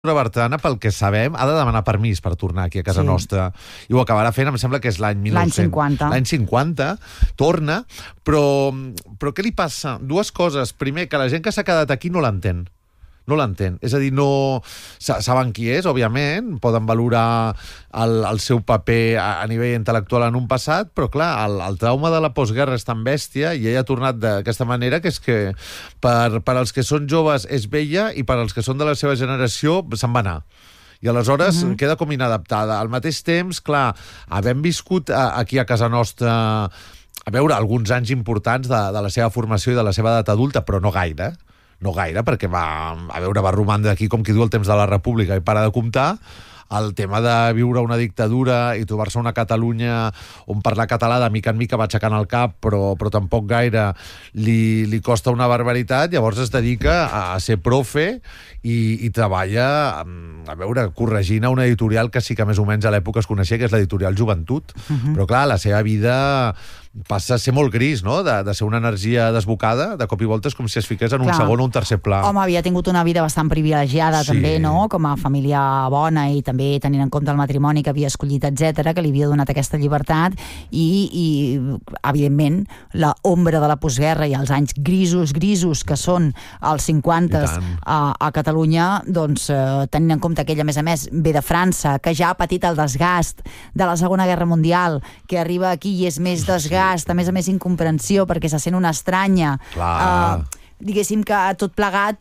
Bertrana, pel que sabem, ha de demanar permís per tornar aquí a casa nostra. I ho acabarà fent, em sembla que és l'any 1900. L'any 50, torna, però què li passa? Dues coses. Primer, que la gent que s'ha quedat aquí no l'entén. No l'entén. És a dir, no... Saben qui és, òbviament, poden valorar el seu paper a nivell intel·lectual en un passat, però clar, el trauma de la postguerra és tan bèstia i ella ha tornat d'aquesta manera que és que per als que són joves és vella i per als que són de la seva generació se'n va anar. I aleshores queda com inadaptada. Al mateix temps, clar, havent viscut aquí a casa nostra a veure alguns anys importants de la seva formació i de la seva edat adulta, però no gaire, perquè va romandre aquí, com qui diu, el temps de la República i para de comptar. El tema de viure una dictadura i trobar-se una Catalunya on parlar català de mica en mica va aixecant el cap, però tampoc gaire, li costa una barbaritat. Llavors es dedica a ser profe i treballa, corregint a una editorial que sí que més o menys a l'època es coneixia, que és l'editorial Joventut. Però clar, la seva vida passa a ser molt gris, no? De ser una energia desbocada, de cop i volta és com si es fiqués en un segon o un tercer pla. Home, havia tingut una vida bastant privilegiada, també, no? Com a família bona i també tenint en compte el matrimoni que havia escollit, etc, que li havia donat aquesta llibertat i evidentment, la ombra de la postguerra i els anys grisos que són els 50 a Catalunya, doncs tenint en compte que ella, a més, ve de França, que ja ha patit el desgast de la Segona Guerra Mundial, que arriba aquí i és més desgast, a més incomprensió perquè se sent una estranya. Diguéssim que tot plegat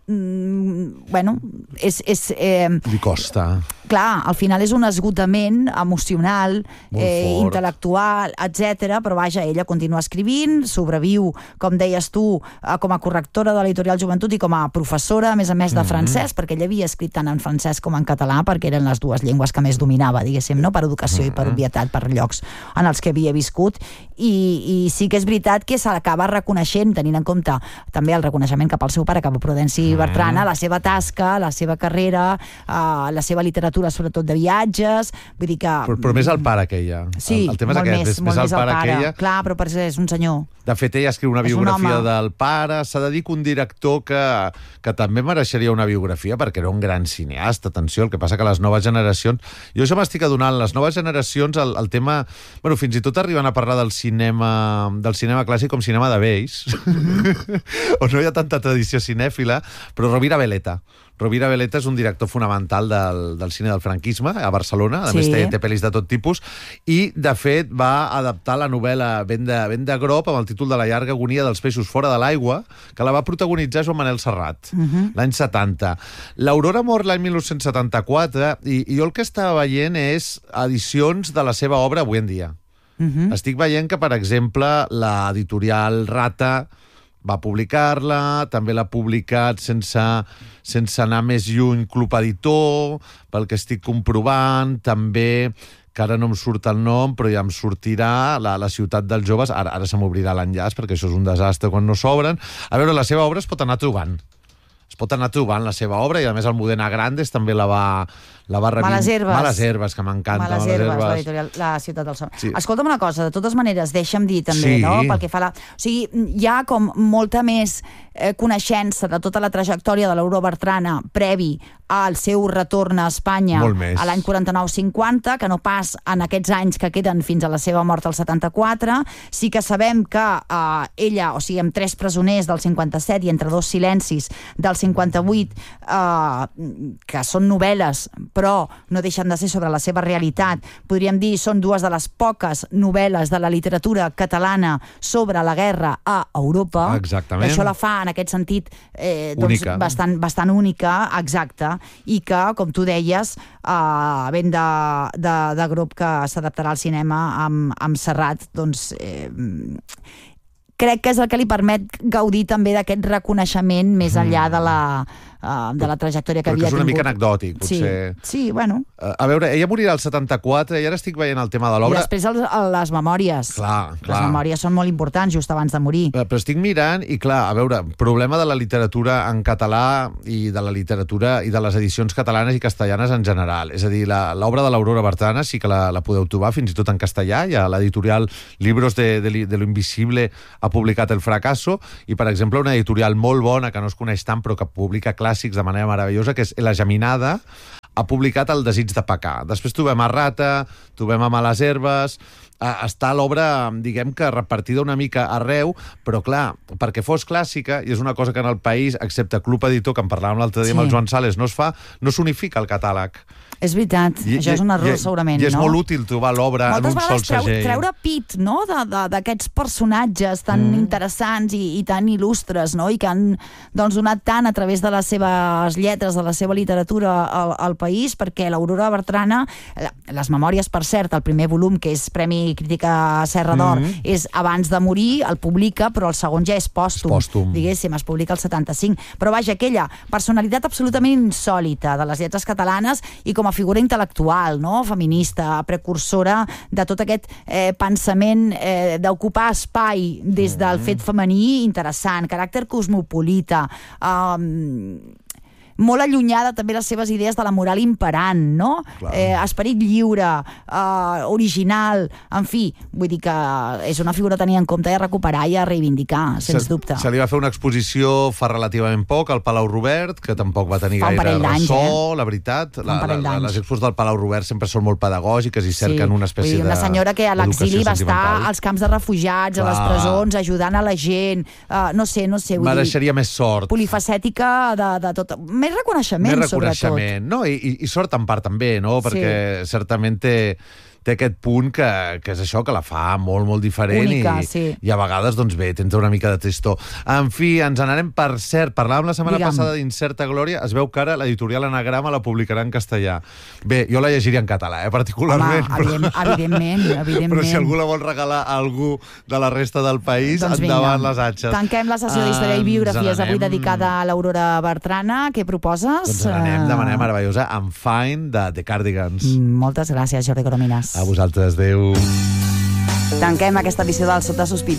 li costa. Clar, al final és un esgotament emocional, intel·lectual, etc. Però vaja, ella continua escrivint, sobreviu, com deies tu, com a correctora de l'editorial Joventut i com a professora, a més de francès, perquè ella havia escrit tant en francès com en català, perquè eren les dues llengües que més dominava, diguéssim, no? Per educació i per obvietat, per llocs en els que havia viscut. I sí que és veritat que se l'acaba reconeixent, tenint en compte també el reconeixement cap al seu pare, cap a Prudenci Bertrana, la seva tasca, la seva carrera, la seva literatura, sobretot de viatges, vull dir que... Però més el pare que ella. Sí, el tema és aquest, més el pare que ella. Clar, però és un senyor. De fet, ella escriu una biografia del pare, s'ha de dir que un director que també mereixeria una biografia, perquè era un gran cineasta, atenció, el que passa que les noves generacions... Jo això m'estic adonant, les noves generacions, el tema... Bueno, fins i tot arriben a parlar del cinema clàssic com cinema de vells, on no hi ha tanta tradició cinèfila, però Rovira Veleta és un director fonamental del cine del franquisme a Barcelona, a més té pel·lis de tot tipus, i de fet va adaptar la novel·la Vent de Grop amb el títol de La llarga agonia dels peixos fora de l'aigua, que la va protagonitzar Joan Manel Serrat l'any 70. L'Aurora mor l'any 1974 i jo el que estava veient és edicions de la seva obra avui en dia. Estic veient que, per exemple, l'editorial Rata va publicar-la, també l'ha publicat sense anar més lluny Club Editor, pel que estic comprovant, també, que ara no em surt el nom, però ja em sortirà, la Ciutat dels Joves, ara se m'obrirà l'enllaç, perquè això és un desastre quan no s'obren. A veure, la seva obra es pot anar trobant. La seva obra, i a més el Modena Grandes també la va Males Herbes, que m'encanta. Males Herbes, l'editorial La Ciutat del Sol. Escolta'm una cosa, de totes maneres, deixa'm dir també, no? Pel que fa a o sigui, hi ha com molta més coneixença de tota la trajectòria de l'Aurora Bertrana previ al seu retorn a Espanya a l'any 49-50, que no pas en aquests anys que queden fins a la seva mort al 74. Sí que sabem que ella, o sigui, amb 3 presoners del 57 i entre 2 silencis del 58, que són novel·les, però no deixen de ser sobre la seva realitat. Podríem dir, són 2 de les poques novel·les de la literatura catalana sobre la guerra a Europa. Exactament. Això la fa, en aquest sentit, bastant única, exacta, i que, com tu deies, Vent de Grop, que s'adaptarà al cinema amb Serrat, doncs... crec que és el que li permet gaudir també d'aquest reconeixement més enllà de la trajectòria que havia tingut. Però que és una mica anecdòtic, potser. Sí, bueno. A veure, ella morirà al 74 i ara estic veient el tema de l'obra. I després les memòries. Clar. Les memòries són molt importants just abans de morir. Però estic mirant i, clar, a veure, problema de la literatura en català i de la literatura i de les edicions catalanes i castellanes en general. És a dir, l'obra de l'Aurora Bertrana sí que la podeu trobar fins i tot en castellà. Hi ha l'editorial Libros de lo Invisible ha publicat El Fracasso i, per exemple, una editorial molt bona que no es coneix tant però que publica clàssics clàssics de manera meravellosa, que és La Geminada, ha publicat El desig de pecar. Després trobem a Rata, trobem a Males herbes, està l'obra, diguem que repartida una mica arreu, però clar, perquè fos clàssica, i és una cosa que en el país, excepte Club Editor, que en parlàvem l'altre dia amb el Joan Sales, no es fa, no s'unifica el catàleg. És veritat, això és un error segurament, no? I és molt útil trobar l'obra en un sol segell. Moltes vegades treure pit, no?, d'aquests personatges tan interessants i tan il·lustres, no?, i que han donat tant a través de les seves lletres, de la seva literatura al país, perquè l'Aurora Bertrana, les memòries, per cert, el primer volum, que és Premi Crítica Serra d'Or, és abans de morir, el publica, però el segon ja és pòstum, diguéssim, es publica el 75. Però vaja, aquella personalitat absolutament insòlita de les lletres catalanes i com a figura intel·lectual, no?, feminista, precursora de tot aquest pensament d'ocupar espai des del fet femení interessant, caràcter cosmopolita, molt allunyada també les seves idees de la moral imperant, no? Esperit lliure, original, en fi, vull dir que és una figura a tenir en compte i a recuperar i a reivindicar, sens dubte. Se li va fer una exposició fa relativament poc al Palau Robert, que tampoc va tenir gaire ressò, la veritat. Les expos del Palau Robert sempre són molt pedagògiques i cerquen una espècie de... Una senyora que a l'exili va estar als camps de refugiats, a les presons, ajudant a la gent, no sé, mereixeria més sort. Polifacètica de tot... Més reconeixement, sobretot. No? I sort en part també, no? Perquè certament té aquest punt que és això, que la fa molt, molt diferent. Única, i a vegades, doncs bé, tens una mica de tristor. En fi, ens n'anem, per cert, parlàvem la setmana passada d'Incerta Glòria, es veu que ara l'editorial Anagrama la publicarà en castellà. Bé, jo la llegiria en català, particularment. Home, evidentment. Però si algú la vol regalar a algú de la resta del país, endavant les atxes. Tanquem la sessió d'Història i Biografies avui dedicada a l'Aurora Bertrana. Què proposes? Doncs anem de manera meravellosa amb Fine, de The Cardigans. Moltes gràcies, Jordi Corominas. A vosaltres, adéu. Tanquem aquesta edició del Sota Sospita.